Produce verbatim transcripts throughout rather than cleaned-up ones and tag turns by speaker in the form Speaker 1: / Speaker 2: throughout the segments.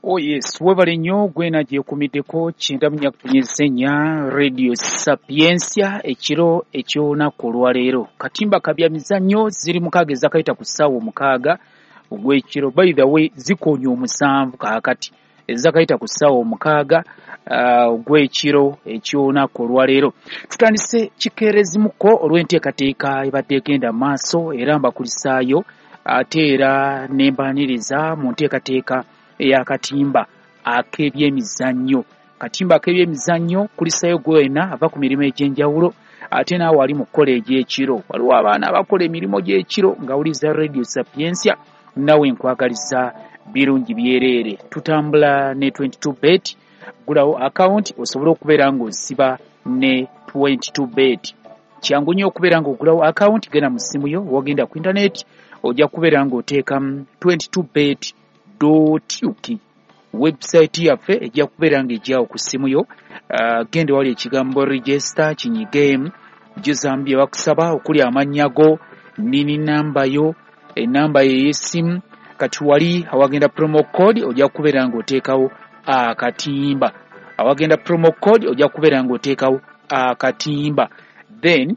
Speaker 1: Oh yes, webale nnyo gwena gyekumiddeko kyenda mu nnya Radio Sapiensia ekiro eky'olunaku olwaleero. Katimba kabya mizannyo ziri mukaaga ezakayita ku ssaawa omukaaga ogw'ekiro. By the way, zikoonye omusanvu kaakati ezakayita ku ssaawa omukaaga ogw'ekiro eky'olunaku olwaleero. Tutandise kikeerezimuko olw'enteekateeka ebadde egenda maaso era mbakulisaayo ate era nembaniriza mu nteekateeka eya katimba ak'ebyemizannyo. Katimba ak'ebyemizannyo kulisayo gwena ava ku mirimu egy'enjawulo ate naawe wali mu kukola egy'ekiro. Waliwo abaana abakola emirimu gy'ekiro nga wuliza Radio Sapiensia, nawe nkwagaliza birungi byereere. Tutambula ne twenty-two bet, gulawo account osobola okubeera ng'osiba ne twenty-two bet. Kyangu nnyo okubeera ng'ogulawo account, genda mu ssimu yo, wagenda ku internet ojja kubeera ng'oteekamu twenty-two bet dot U K. Website yaffe ejja kubeera ng'ejjaawo ku ssimu yo. Uh, gende wali ekigambo register kinyigeemu gyozambye bakusaba okuli amannya go, nini namba yo, enamba yo ey'essimu. Kati wali awagenda promo code ojja kubeera ng'oteekawo akatimba. Awagenda promo code ojja kubeera ng'oteekawo akatimba. Then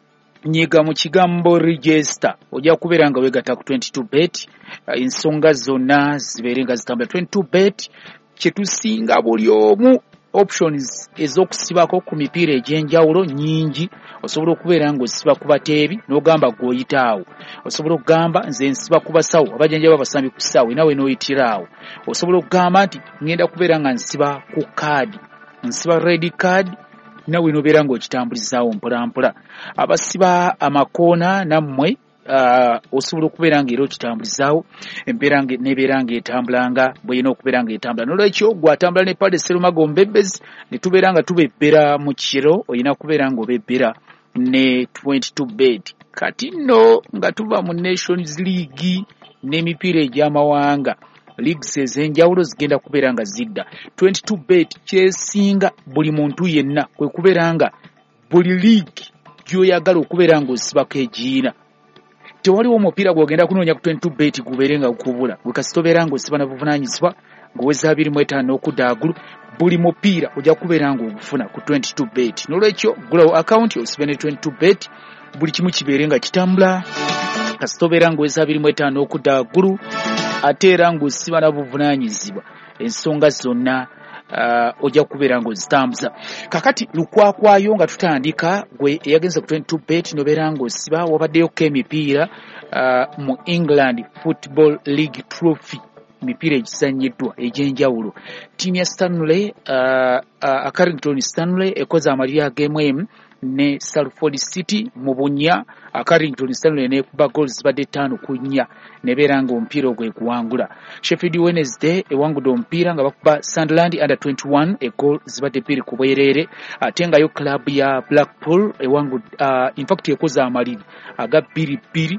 Speaker 1: nyiga mu kigambo register ojja kubeera nga weegatta ku twenty-two bet. Uh, ensonga zonna zibeere nga zitambula. twenty-two bet kyetusinga buli omu options ez'okusibako ku mipiira egy'enjawulo nnyingi. Osobola okubeera ng'osiba ku bateebi n'ogamba gw'oyitaawo. Osobola okugamba nze nsiba ku basawo abajjanjaba abasambi ku ssaawa nawe n'oyitiraawo. Osobola okugamba nti ngenda kubeera nga nsiba ku kaadi, nsiba red card, nawe n'obeera ng'okitambulizaawo mpolampola. Abasiba amakoona nammwe uh, osobola okubeera ng'era okitambulizaawo embeera n'ebeera ng'etambulanga bw'erina okubeera ng'etambula. N'olwekyo gw'atambula ne Padre Serumago Mbembezi ne tubeera nga tubebbera mu kiro, olina kubeera ng'obebbera ne twenty-two bet. Kati nno nga tuva mu Nations League n'emipiira egy'amawanga, leagues ez'enjawulo zigenda kubeera nga zidda. twenty-two bet kyesinga buli muntu yenna kwe kubeera nga buli league gy'oyagala okubeera ng'osibako egiina. Tewaliwo omupiira gw'ogenda kunoonya ku twenty-two bet gubeere nga gukubula. Gwe kasita obeera ng'osiba na buvunaanyizibwa ng'oweza abiri mu etaano okuddaagulu, buli mupiira ojja kubeera ng'ogufuna ku twenty-two bet. N'olwekyo gulawo account osibe ne twenty-two bet, buli kimu kibeere nga kitambula. Kasita obeera ng'oweza abiri mu etaano okuddaagulu ate era ng'osiba na buvunaanyizibwa, ensonga zonna uh, ojja kubeera ng'ozitambuza. Kakati lukwakwayo nga tutandika, gwe eyagenza ku twenty-two bet n'obeera ng'osiba, wabaddeyoko emipiira uh, mu England Football League Trophy, emipiira egizannyiddwa egy'enjawulo. Ttiimu ya Stanley uh, uh, Carrington Stanley ekoze amaliri ag'emu emu ne Salford City mu bunnya. Carrington Stanley nekuba goals zibadde ttaano ku nnya nebeera ng'omupiira ogwe guwangula. Sheffield Wednesday ewangudde omupiira nga bakuba Sunderland under twenty-one egoal zibadde bbiri ku bwereere, ate ngayo club ya Blackpool ewangudde uh, in fact ekoze amaliri aga bbiri bbiri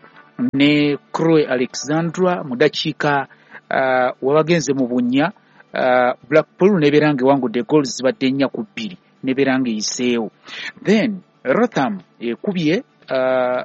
Speaker 1: ne Crewe Alexandra mu dakiika uh, wabagenze mu bunnya. uh, Blackpool nebeera ng'ewangudde goals zibadde nnya ku bbiri nebeera ng'eyiseewo. Then Rotham ekubye uh,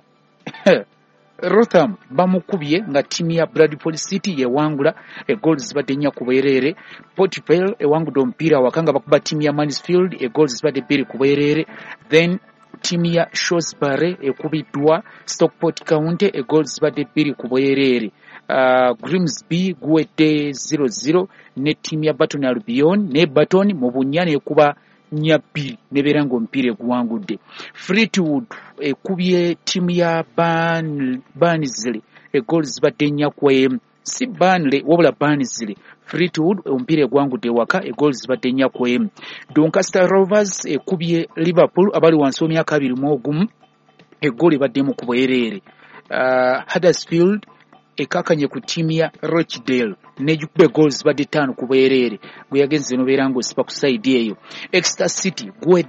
Speaker 1: Rotham bamukubye nga ttiimu ya Bradford City yewangula egoal zibadde nnya ku bwereere. Port Vale ewangudde omupiira waka nga bakuba ttiimu ya Mansfield egoal zibadde bbiri ku bwereere. Then ttiimu ya Shrewsbury ekubiddwa Stockport County egoal zibadde bbiri ku bwereere. Uh, Grimsby guwedde zero zero ne ttiimu ya Burton Albion ne Burton mu bunnya n'ekuba nnya bbiri nebeera ng'omupiira eguwangudde. Fleetwood ekubye ttiimu ya Barnsley egoal zibadde nnya ku emu. Si Burnley wabula Barnsley. Fleetwood omupiira egwangudde ewaka egoal zibadde nnya ku emu. Doncaster Rovers ekubye Liverpool abali wansi w'emyaka abiri mu ogumu egoal ebaddemu ku bwereere. Uh, Huddersfield ekakanye ku ttiimu ya Rochdale nejjukuba goals zibadde ttaano ku bwereere, gwe yagenze n'obeera ng'osiba ku sayidi eyo. Exeter City guwedde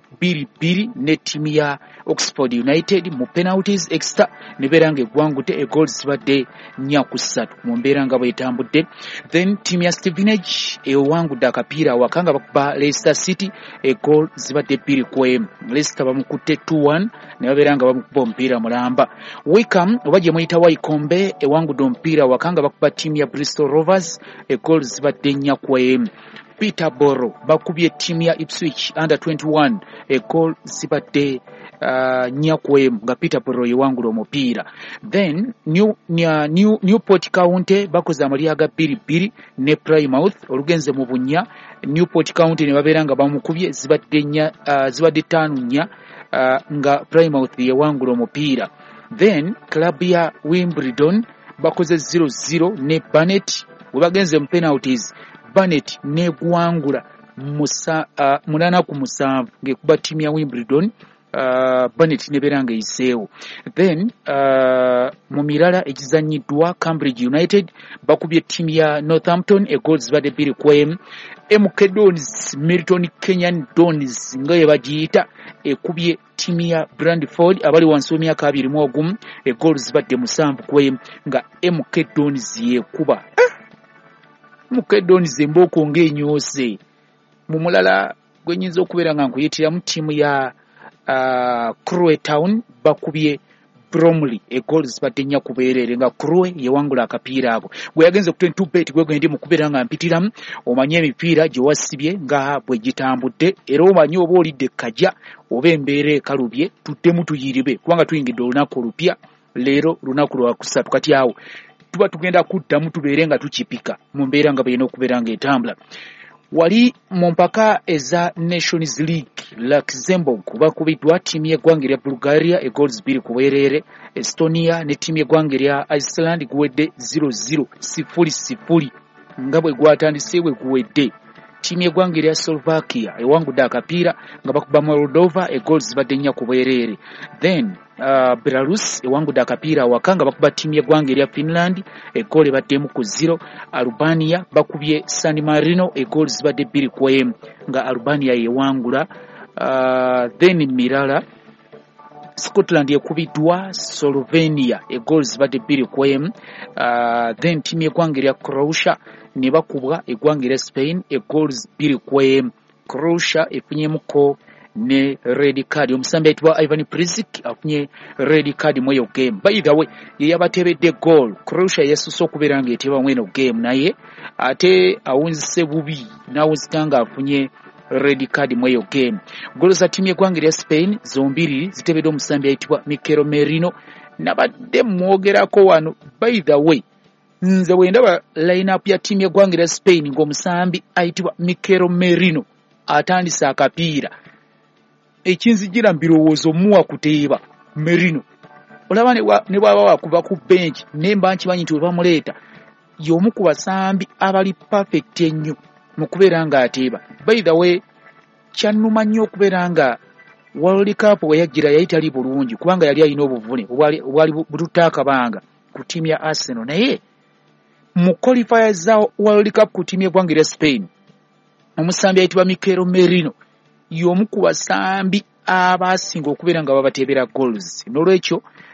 Speaker 1: bbiri bbiri ne ttiimu ya Oxford United mu penalties extra ne beera ng'eggwangudde e goals zibadde nnya ku ssatu mu mbeera nga bw'etambudde. Then ttiimu ya Stevenage ewangudde akapiira awaka nga bakuba Leicester City e goal zibadde bbiri ku emu. Leicester bamukutte two one ne babeera nga bamukuba omupiira mulamba. Wickham oba gye muyita Wycombe ewangudde omupiira awaka nga bakuba ttiimu ya Bristol Rovers e goal zibadde nnya ku emu. Peterborough bakubye ttiimu ya Ipswich under twenty-one e goal zibadde uh, nnya ku emu nga Peterborough yewangula omupiira. Then New, New, New, Newport County bakoze amalyaga bbiri bbiri ne Plymouth olugenze mu bunnya. Newport County ne babeera nga bamukubye zibadde nnya uh, zibadde ttaano nnya uh, nga Plymouth yewangula omupiira. Then club ya Wimbledon bakoze zero zero ne Barnet we bagenze mu penalties. Barnet ne guangula musa uh, munana ku musanvu ngekuba ttiimu ya Wimbledon uh, Barnet ne beranga iseewo. Then uh, mu mirala ekizanyiddwa Cambridge United bakubye ttiimu ya Northampton e goals zibadde bbiri ku emu. M K Dons Milton Kenyan Dons nga ye bagiyita ekubye ttiimu ya Brentford abali wansi w'emyaka abiri mu ogumu e goals zibadde musanvu ku emu nga M K Dons yekuba M K Dons emboko ng'enyoose. Mu mulala gwe nnyinza okubeera nga nkuyitira mu ttiimu ya uh, Crewe Town bakubye Bromley e goals zibadde nnya ku bwereere nga Crewe yewangula akapiira ako. Gwe yagenze ku twenty-two bet gwe gwendi mu kubeera nga mpitiramu omanye emipiira gye wasibye nga bwe gitambudde era omanye oba olidde kajja oba embeera ekalubye tuddemu tuyiribe kubanga tuyingidde olunaku olupya leero lunaku lwa kusatu kati awo tuba tugenda kuddamu tubeere nga tukipika mu mbeera nga balina okubeera nga etambula. Wali mu mpaka eza Nations League Luxembourg bakubiddwa ttiimu y'eggwanga erya Bulgaria e goals bbiri ku bwereere. Estonia ne ttiimu y'eggwanga erya Iceland guwedde zero zero sifuri sifuri nga bwe gwatandise bwe guwedde. Ttiimu y'eggwanga erya Slovakia ewangudde akapiira nga bakuba Moldova e goals zibadde nnya ku bwereere. Then uh, Belarus ewangudde akapiira awaka nga bakuba ttiimu y'eggwanga erya Finland e goal ebaddemu ku zero. Albania bakubye San Marino e goals zibadde bbiri ku emu nga Albania yewangula. Uh, then mirala Scotland ekubiddwa Slovenia e goals zibadde bbiri ku emu. Uh, then ttiimu y'eggwanga erya Croatia ne bakubwa eggwanga erya Spain e goals bbiri ku emu. Croatia efunyemuko ne red card. Omusambi ayitibwa Ivan Perisic afunye red card mu eyo game. By the way ye yabatebedde goal. Croatia yasusse okubeera nga eteba mu eno game naye ate awunzise bubi n'awunzika nga afunye red card mu eyo game. Goal za ttiimu y'eggwanga erya Spain zombiri zitebedde omusambi ayitibwa Mikel Merino. Nabadde mwogerako wano. By the way nze bwe ndaba line up ya ttiimu y'eggwanga erya Spain ng'omusambi ayitibwa Mikel Merino atandise akapiira ekinzijira mbirowoozo muwa kuteeba Merino olaba ne bwaba wakuba ku bench nemba nkimanyi nti we bamuleeta y'omu ku basambi abali perfect ennyo mu kubeera nga ateeba. By the way kyannuma nnyo okubeera nga World Cup we yajjira yali tali bulungi kubanga yali alina obuvune obwali bututta akabanga ku ttiimu ya Arsenal naye mu qualifiers za World Cup ku ttiimu y'eggwanga erya Spain omusambi ayitibwa Mikel Merino y'omu ku basambi abasinga okubeera nga babateebera goals. N'olwekyo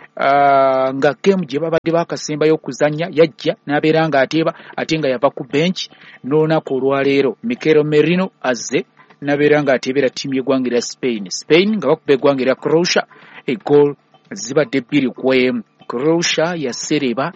Speaker 1: uh, nga game gye babadde bakasembayo okuzannya yajja n'abeera nga ateeba ate nga yava ku bench. N'olunaku olwaleero Mikel Merino azze n'abeera nga ateebera ttiimu y'eggwanga erya Spain. Spain nga bakuba eggwanga erya Croatia e goal zibadde bbiri ku emu. Croatia yasereba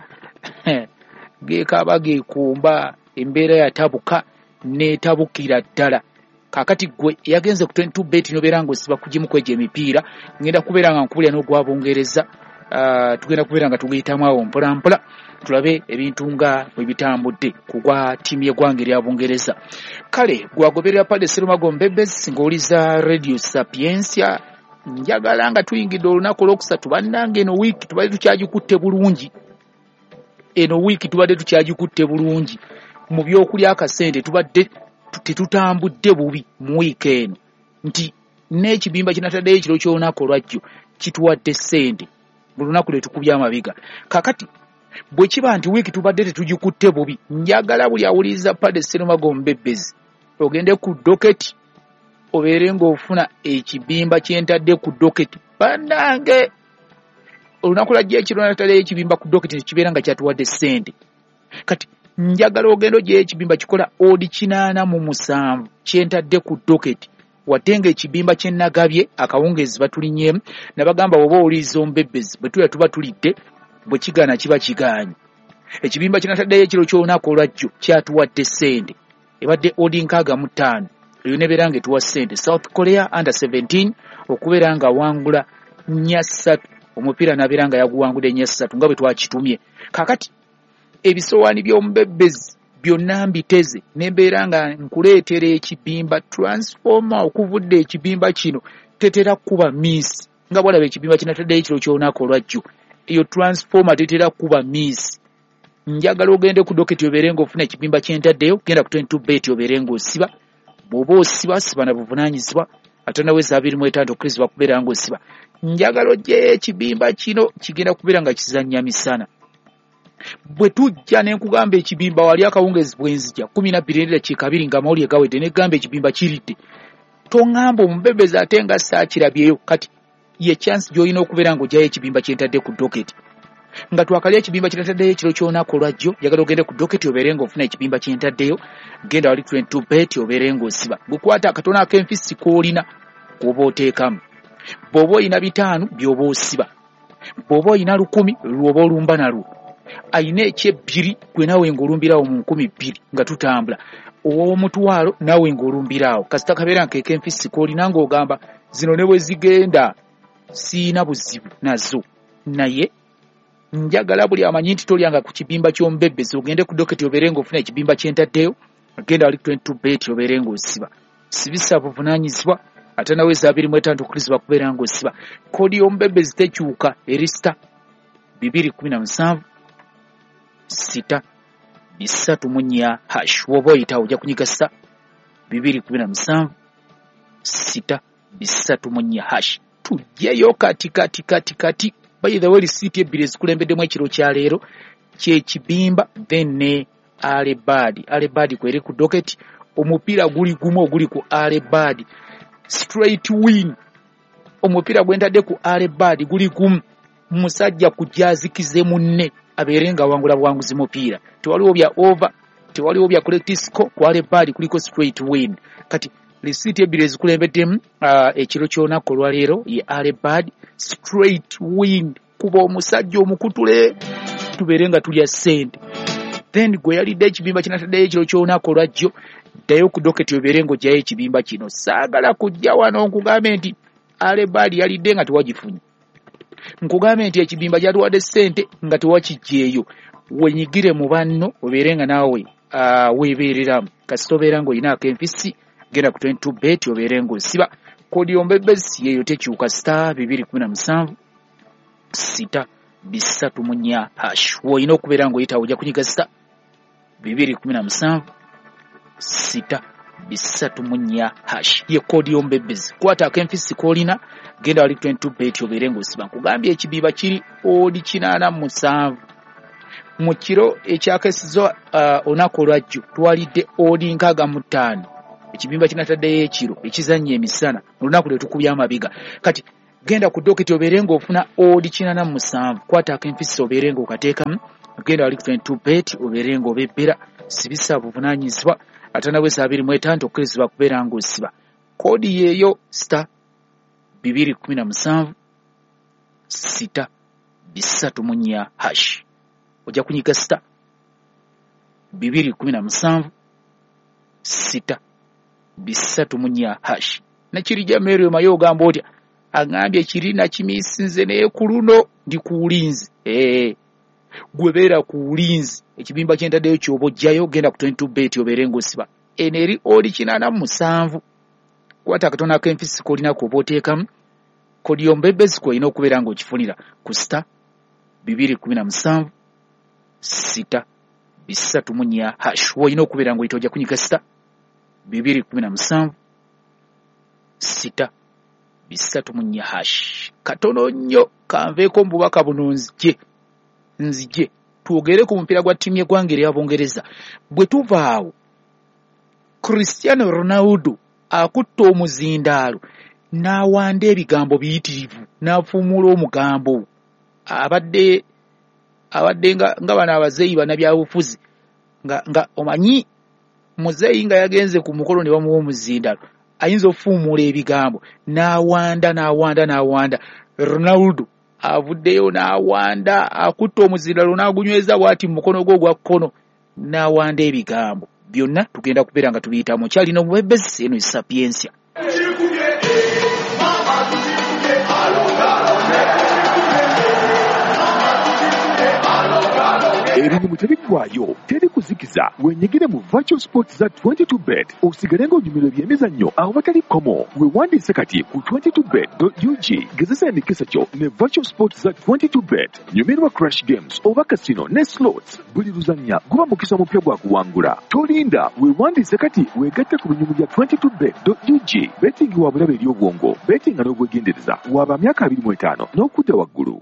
Speaker 1: geekaaba geekumba embeera yatabuka n'etabukira ddala. Kakati gwe yagenze ku twenty-two bet nobeera ng'osiba kugimu kwegyo emipiira ngenda kubeera nga nkubulya n'ogwa Bungereza. Uh, tugenda kubeera nga tugiyitamu awo mpola mpola tulabe ebintu nga bwe bitambudde ku gwa ttiimu y'eggwanga erya Bungereza. Kale gwagoberera Padre Serumago Mbebezi ng'oliza Radio Sapiensia. Njagala nga tuyingidde olunaku olwokusatu bannange eno wiiki tubadde tukyagikutte bulungi. Eno wiiki tubadde tukyagikutte bulungi mu by'okulya akasente tubadde tetutambudde bubi mu wiiki eno nti n'ekibimba kinataddeyo ekiro ky'olunaku olwajjo kituwadde ssente buli lunaku lwe tukubya amabiga. Kakati bwe kiba nti wiiki tubadde tetugikutte bubi njagala buli awuliriza Padre Serumago Mbebezi ogende ku doketi obeere ng'ofuna ekibimba kyentadde ku doketi. Bannange olunaku lwajja ekiro nataddeyo ekibimba ku doketi tekibeera nga kyatuwadde ssente. Kati njagala ogenda ogyeyo ekibimba kikola odi kinaana mu musanvu kyentadde ku doketi. Wadde nga ekibimba kye nagabye akawungeezi batulinyeemu nabagamba bw'oba owuliriza omubebbezi bwe tuya tuba tulidde bwe kigaana kiba kigaanye. Ekibimba kye nataddeyo ekiro ky'olunaku olwajjo kyatuwadde ssente. Ebadde odi nkaaga mu ttaano. Eyo nebeera nga etuwa ssente. South Korea under seventeen okubeera nga wangula nnya ssatu. Omupiira nabeera nga yaguwangudde nnya ssatu nga bwe twakitumye. Kaakati ebisowaani by'omubebbezi byonna mbiteze nembeera nga nkuleetera ekibimba transformer okuvudde ekibimba kino tetera kuba miss nga bwalaba ekibimba kinataddeyo ekiro ky'olunaku olwajjo. Eyo transformer tetera kuba miss. Njagala ogende ku doketi obeere ng'ofuna ekibimba kyentaddeyo genda ku twenty-two bet obeere ng'osiba. Bw'oba osiba siba na buvunaanyizibwa ate naweza abiri mu etaano okkirizibwa kubeera ng'osiba. Njagala ogyeyo ekibimba kino kigenda kubeera nga kizannya misana. Bwe tujja ne nkugamba ekibimba wali akawungeezi bwe nzija kumi na bbiri n'eddakiika abiri nga amawulire gawedde ne gamba ekibimba kiridde. Toŋŋamba omubebbezi ate nga saakirabyeyo kati ye chance gy'olina okubeera ng'ogyayo ekibimba kyentadde ku doketi. Nga twakali ekibimba kinataddeyo ekiro ky'olunaku olwajjo yagala ogende ku doketi obeere ng'ofuna ekibimba kyentaddeyo genda wali twenty-two bet obeere ng'osiba. Gukwata akatono ak'enfisi k'olina kw'oba oteekamu. Bw'oba olina bitaano by'oba osiba. Bw'oba olina lukumi lw'oba olumba nalwo. Ayina ekyebbiri gwe nawe ng'olumbirawo mu nkumi bbiri nga tutambula. Ow'omutwalo nawe ng'olumbirawo. Kasita kabeera nkeeka enfisi k'olina ng'ogamba zino ne bwe zigenda siina buzibu nazo. Naye njagala buli amanyi nti tolyanga ku kibimba ky'omubebbezi ogende ku doketi obeere ng'ofuna ekibimba kyentaddeyo agenda wali twenty-two bet obeere ng'osiba. Sibisa buvunaanyizibwa ate naweza abiri mu etaano okkirizibwa kubeera ng'osiba. Kodi y'omubebbezi tekyuka erisita bibiri kumi na musanvu sita bisatu mu nnya hash. Woba oyitawo ojja kunyiga sita bibiri kumi na musanvu sita bisatu mu nnya hash. Tujjeyo kati kati kati kati. By the way, risiiti ebbiri ezikulembeddemu ekiro kya leero kyekibimba then ne Alebadi. Alebadi kweri ku doketi omupiira guli gumu oguli ku Alebadi straight win. Omupiira gwentadde ku Alebadi guli gumu. Musajja kujazikize munne abeere nga wangula bwanguzi mupiira. Tewaliwo bya over, tewaliwo bya collect score ku Alebadi kuliko straight win. Kati risiiti ebbiri ezikulembeddemu uh, ekiro ky'olunaku olwaleero ye Alebadi straight win. Kuba omusajja omukutule tubeere nga tulya ssente. Then gwe yalidde ekibimba kinataddeyo ekiro ky'olunaku olwajjo ddayo ku doketi obeere ng'ogyayo ekibimba kino. Saagala kujja wano nkugambe nti Alebadi yalidde nga tewagifunye. Nkugambe nti ekibimba kyatuwadde ssente nga tewakijjeeyo. Wenyigire mu banno obeere nga naawe uh, weebeereramu. Kasita obeera ng'olina ak'enfisi genda ku twenty-two bet obeere ng'osiba. Kodi y'omubebbezi yeeyo tekyuka star bibiri kumi na musanvu sita bisatu mu nnya hash. Woolina okubeera ng'oyitawo ojja kunyiga star bibiri kumi na musanvu sita bisatu mu nnya hash. Ye kodi y'omubebbezi. Kwata ak'enfisi k'olina genda wali twenty-two bet obeere ng'osiba. Nkugambye ekibimba kiri odi kinaana mu musanvu. Mu kiro ekyakesizwa uh, olunaku olwajjo twalidde odi nkaaga mu ttaano. Ekibimba kinataddeyo ekiro ekizannya emisana olunaku lwe tukubya amabiga. Kati genda ku doketi obeere ng'ofuna odi kinaana mu musanvu. Kwata ak'enfisi obeere ng'okateekamu genda wali twenty-two bet obeere ng'obebbera. Sibisa buvunaanyizibwa ate naweza abiri mu etaano okkirizibwa kubeera ng'osiba. Kodi yeeyo star bibiri kumi na musanvu sita bisatu mu nnya hash. Ojja kunyiga star bibiri kumi na musanvu sita bisatu mu nnya hash. Nakirijja Mary Mayo ogamba otya agambye kiri nakimiisinze naye ku luno ndi ku bulinzi. Eh, gwe beera ku bulinzi. Ekibimba kyentaddeyo ky'oba ojjayo genda ku twenty-two bet obeere ng'osiba. Eno eri odi kinaana mu musanvu. Kwata akatono ak'enfisi k'olina kw'oba oteekamu. Kodi y'omubebbezi kw'olina okubeera ng'okifunira ku star bibiri kumi na musanvu sita bisatu mu nnya hash. Woolina okubeera ng'oyita ojja kunyiga star bibiri kumi na musanvu sita bisatu mu nnya hash. Katono nnyo kanveeko mu bubaka buno nzije nzije twogere ku mupiira gwa ttiimu y'eggwanga ery'Abongereza. Bwe tuvaawo Cristiano Ronaldo akutta omuzindaalo n'awanda ebigambo biyitirivu n'afuumula omugambo abadde abadde nga, nga bano abazeeyi bannabyabufuzi nga, nga omanyi muzeeyi nga yagenze ku mukolo ne bamuwa omuzindaalo ayinza okufuumula ebigambo n'awanda n'awanda n'awanda Ronaldo avuddeyo n'awanda akutta omuzindaalo n'agunyweza bw'ati mu mukono gwe ogwa kkono n'awanda ebigambo byonna tugenda kubeera nga tubiyitamu kyalina omubebezi eno Sapiensia.
Speaker 2: Ebintu tebiggwayo teri kuzikiza wenyigire mu virtual sports za twenty-two bet osigale ng'onyumirwa ebyemizannyo awo batali komo wewandiise kati ku twenty-two bet dot u g gezesa emikisa kyo ne virtual sports za twenty-two bet nyumirwa crash games oba casino ne slots buli luzannya guba mukisa mupya gwa kuwangula tolinda wewandiise kati wegatte ku binyumu bya twenty-two bet dot u g betting wa bulabe eri obwongo betting n'obwegendereza waba myaka abiri mu etaano n'okudda waggulu.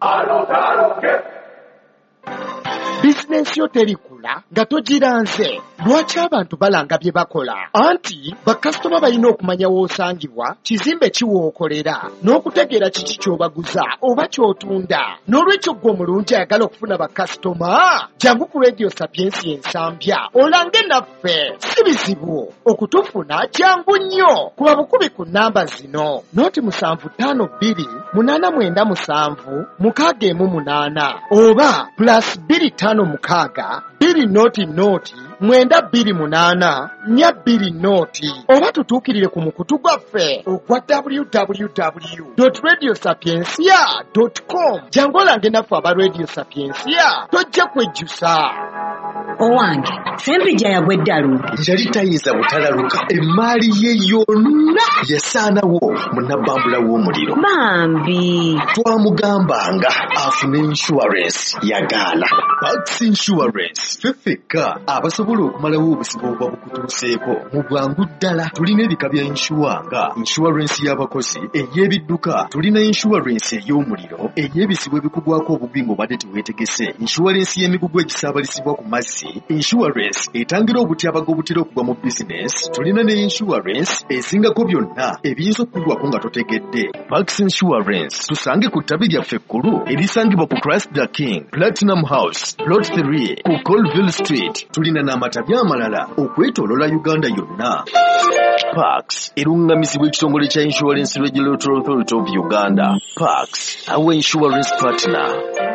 Speaker 3: Bizinensi yo terikula nga togiranze. Lwaki abantu balanga bye bakola? Anti bakasitoma balina okumanya w'osangibwa, kizimbe kiwookolera, n'okutegeera kiki ky'obaguza oba ky'otunda. N'olwekyo ggwe omulungi ayagala okufuna bakasitoma, jangu ku Radio Sapiensia ensambya olange naffe. Si bizibu okutufuna, jangu nnyo. Kuba bukubi ku nnamba zino: noti musanvu ttaano bbiri munaana mwenda musanvu mukaaga emu munaana oba plus bbiri ttaano mukaaga bbiri noti noti mwenda bbiri munaana nnya bbiri noti, oba tutuukirire ku mukutu gwaffe ogwa w w w dot radio sapiensia dot com. jangu olange naffe aba Radio Sapiensia tojja kwejjusa.
Speaker 4: Owange Sempijja yagwe ddalu
Speaker 5: yali tayinza butalaluka emmaali ye yonna yasaanawo munabbambula w'omuliro.
Speaker 4: bambi
Speaker 5: twamugambanga afune insurance yagaana. Pax Insurance feffeka abasobola okumalawo obusibo obuba bukutuuseeko mu bwangu ddala. Tulina ebika bya inshuwa nga insurance y'abakozi, ey'ebidduka, tulina insurance ey'omuliro, ey'ebizibu ebikugwako obugwi ng'obadde teweetegese, insurance y'emigugu egisaabalisibwa ku mazzi, insurance etangira obutyabaga obutera okugwa mu business, tulina ne insurance ezingako byonna ebiyinza okugwako nga totegedde. Pax Insurance tusange ku ttabi lyaffe ekkulu erisangibwa ku Christ the King, Platinum House, Plot three ku Colville Street. Tulina n'amatabi amalala okwetoolola Uganda yonna. Pax erungamizibwa ekitongole kya Insurance Regulatory Authority of Uganda. Pax, our insurance partner.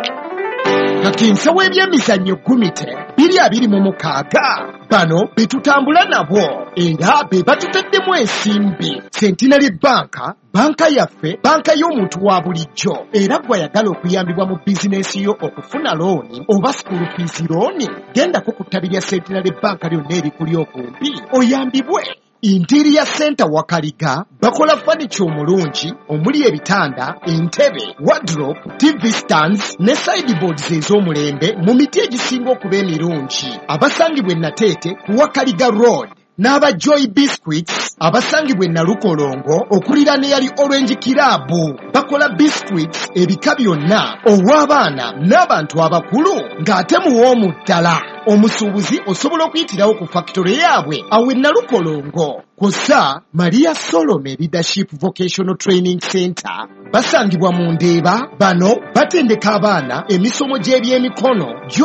Speaker 3: Kati nsawo ebyemizannyo gumite biri abiri mu mukaaga bano betutambula nabo era be batuteddemu ensimbi. Centenary Banka, banka yaffe, banka y'omuntu wa bulijjo. Era gwayagala okuyambibwa mu bizinensi yo okufuna looni oba school fees looni, gendako ku ttabi lya Centenary Banka lyonna erikuli okumpi oyambibwe. Interior Center Wakaliga bakola furniture omulungi omuli ebitanda, entebe, wardrobe, T V stands ne sideboards ez'omulembe mu miti egisinga okuba emirungi. Abasangibwe Nateete ku Wakaliga Road. N'aba Joy Biscuits abasangibwe Nalukolongo okulira ne yali Orange Kirabu bakola biscuits ebika byonna ow'abaana n'abantu abakulu ng'ate muwoomu ddala. Omusuubuzi osobola okuyitirawo ku factory yaabwe awe Nalukolongo. Kosa Maria Solomon Leadership Vocational Training Center basangibwa mu Ndeeba. Bano batendeka abaana emisomo gy'ebyemikono